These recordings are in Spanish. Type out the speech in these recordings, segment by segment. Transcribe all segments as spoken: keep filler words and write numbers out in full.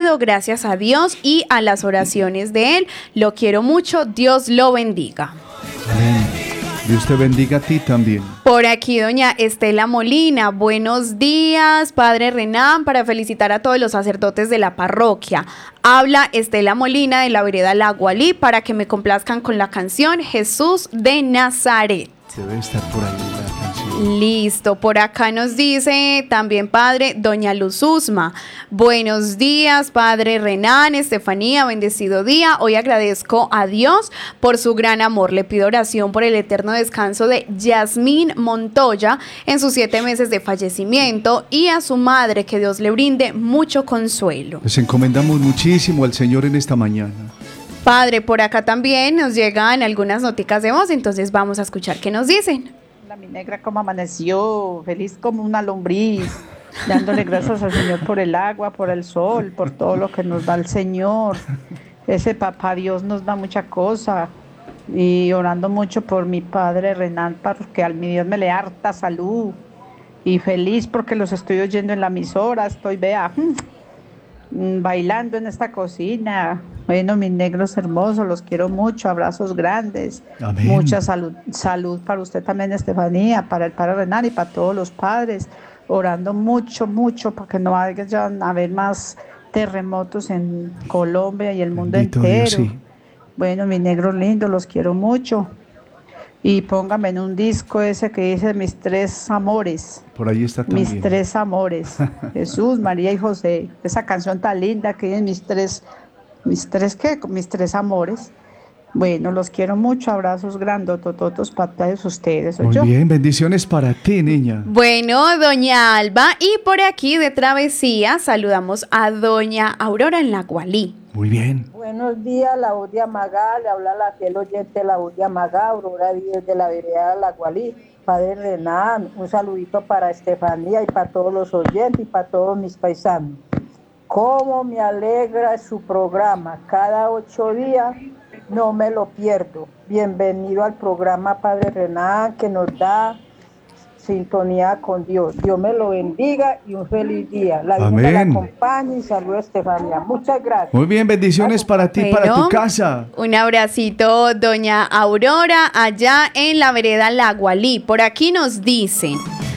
bendecido gracias a Dios y a las oraciones de Él. Lo quiero mucho, Dios lo bendiga. Amén. Dios te bendiga a ti también. Por aquí doña Estela Molina, buenos días, padre Renan, para felicitar a todos los sacerdotes de la parroquia. Habla Estela Molina de la vereda La Gualí para que me complazcan con la canción Jesús de Nazaret. Debe estar por ahí la canción. Listo, por acá nos dice también padre doña Luz Usma. Buenos días, padre Renan, Estefanía, bendecido día. Hoy agradezco a Dios por su gran amor. Le pido oración por el eterno descanso de Yasmín Montoya en sus siete meses de fallecimiento y a su madre, que Dios le brinde mucho consuelo. Les encomendamos muchísimo al Señor en esta mañana. Padre, por acá también nos llegan algunas noticas de voz, entonces vamos a escuchar qué nos dicen. Hola, mi negra, ¿cómo amaneció? Feliz como una lombriz, dándole gracias al Señor por el agua, por el sol, por todo lo que nos da el Señor. Ese papá Dios nos da mucha cosa. Y orando mucho por mi padre Renan, para que al mi Dios me le harta salud. Y feliz porque los estoy oyendo en la emisora, estoy, vea, bailando en esta cocina. Bueno, mis negros hermosos, los quiero mucho, abrazos grandes. Amén. Mucha salud, salud para usted también, Estefanía, para el padre Renan y para todos los padres, orando mucho, mucho, para que no vayan a haber más terremotos en Colombia y el mundo Bendito entero. Dios, sí. Bueno, mis negros lindos, los quiero mucho. Y póngame en un disco ese que dice Mis Tres Amores. Por ahí está también. Mis Tres Amores. Jesús, María y José. Esa canción tan linda que dice Mis Tres, mis tres ¿qué? Mis Tres Amores. Bueno, los quiero mucho. Abrazos grandotototos para todos ustedes. Muy yo? bien, bendiciones para ti, niña. Bueno, doña Alba, y por aquí de travesía saludamos a doña Aurora en La Gualí. Muy bien. Buenos días, la voz de Amagá, le habla la fiel oyente, la voz de Amagá, Aurora Díaz de la vereda La Gualí. Padre Renan, un saludito para Estefanía y para todos los oyentes y para todos mis paisanos. Cómo me alegra su programa, cada ocho días no me lo pierdo. Bienvenido al programa Padre Renan, que nos da sintonía con Dios. Dios me lo bendiga y un feliz día. La Virgen me la acompañe y saludo a Estefanía. Muchas gracias. Muy bien, bendiciones para ti, Bueno, para tu casa. Un abracito, doña Aurora, allá en la vereda La Gualí. Por aquí nos dicen: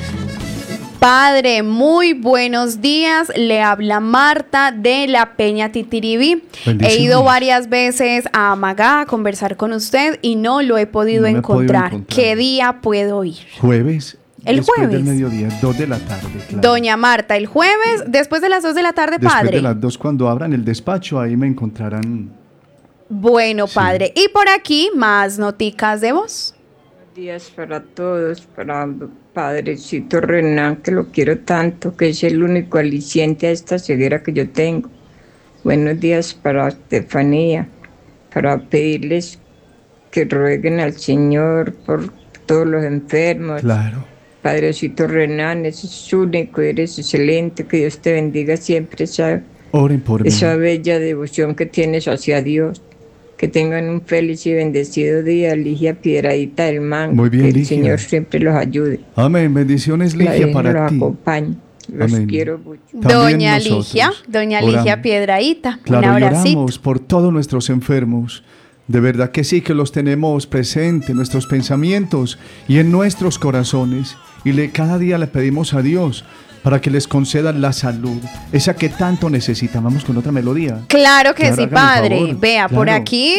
padre, muy buenos días. Le habla Marta de la Peña Titiribí. He ido varias veces a Amagá a conversar con usted y no lo he podido, no encontrar. podido encontrar. ¿Qué día puedo ir? Jueves. El después jueves. del mediodía, dos de la tarde. Claro. Doña Marta, el jueves, después de las dos de la tarde, Después padre. de las dos, cuando abran el despacho, ahí me encontrarán. Bueno, Sí. padre. Y por aquí, más noticas de voz. Buenos días para todos, para Padrecito Renan, que lo quiero tanto, que es el único aliciente a esta ceguera que yo tengo. Buenos días para Estefanía, para pedirles que rueguen al Señor por todos los enfermos. Claro. Padrecito Renan, es único, eres excelente, que Dios te bendiga siempre, esa, Oren por esa mí. bella devoción que tienes hacia Dios. Que tengan un feliz y bendecido día, Ligia Piedradita del Mango. Muy bien, que el Ligia. Señor siempre los ayude. Amén. Bendiciones, La Ligia, Virgen para los ti. acompañe. Los Amén. quiero mucho. También Doña nosotros Ligia, doña oramos. Ligia Piedraíta. Claro, un y abracito. oramos por todos nuestros enfermos. De verdad que sí, que los tenemos presentes en nuestros pensamientos y en nuestros corazones. Y le, cada día le pedimos a Dios para que les conceda la salud, esa que tanto necesitan. Vamos con otra melodía. Claro que Claro, sí, hágame el padre. favor. Vea, por Claro. aquí.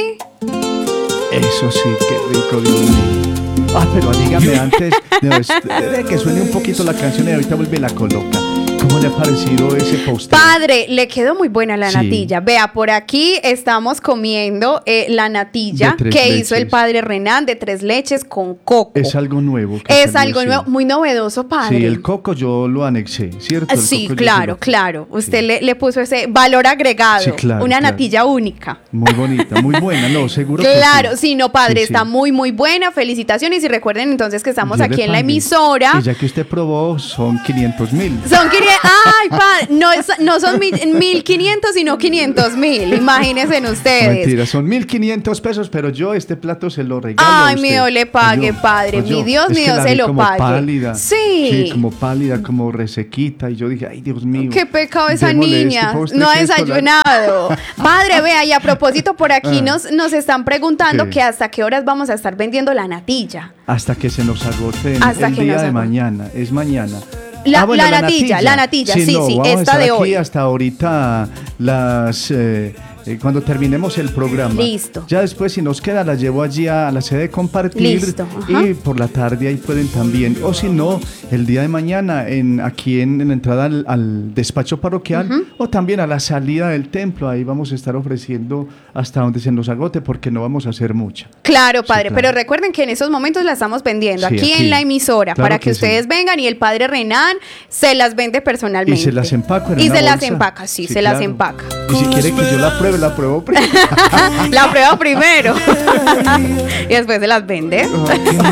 Eso sí, qué rico, Dios mío. Ah, pero dígame antes de, de que suene un poquito la canción y ahorita vuelve y la coloca. ¿Cómo le ha parecido ese postre? Padre, le quedó muy buena la Sí. natilla. Vea, por aquí estamos comiendo eh, la natilla De tres que hizo el leches. padre Renan de tres leches con coco. Es algo nuevo. que Es salió, algo sí. nuevo, muy novedoso, padre. Sí, el coco yo lo anexé, ¿cierto? Ah, El sí, coco yo claro, lo- claro. Usted Sí. le, le puso ese valor agregado. Sí, claro, Una claro. natilla única. Muy bonita, muy buena, no, seguro Claro, que sí. sí, no, padre, Sí, sí. está muy, muy buena. Felicitaciones y recuerden entonces que estamos Dios le aquí en la pague. emisora. Y ya que usted probó, son quinientos mil. Son quinientos ay, padre, no, es- no son mil, mil quinientos, sino quinientos mil. Imagínense ustedes. Mentira, son mil quinientos pesos, pero yo este plato se lo regalo a Ay, usted. mi Dios le pague, Yo, padre. yo. Mi Dios, Es mi que Dios la se vi lo como pague. Pálida. Sí. como pálida, como resequita. Y yo dije, ay, Dios mío. Qué pecado esa démosle este niña. postre No ha que es con la- desayunado. Padre, vea, y a propósito, por aquí Ah. nos, nos están preguntando ¿Qué? que hasta qué horas vamos a estar vendiendo la natilla. Hasta que se nos agote en Hasta el que día nos de agote. mañana. Es mañana. La- la natilla, la natilla, sí, no, sí, vamos a esta estar de aquí hoy. hasta ahorita las eh, eh, cuando terminemos el programa. Listo. Ya después, si nos queda, la llevo allí a la sede de compartir. Listo, ajá. Y por la tarde ahí pueden también. O si no, el día de mañana en aquí en, en la entrada al, al despacho parroquial o también a la salida del templo. Ahí vamos a estar ofreciendo hasta donde se nos agote porque no vamos a hacer mucha. Claro, padre, claro. pero recuerden que en esos momentos la estamos vendiendo Sí, aquí, aquí. en la emisora Claro para que, que sí. ustedes vengan y el padre Renan se las vende personalmente. Y se las empaca en Y una se las bolsa. empaca, sí, Sí, se las claro. empaca. Y si quiere que yo la pruebe, la pruebo primero. La prueba primero y después se las vende. Ay, qué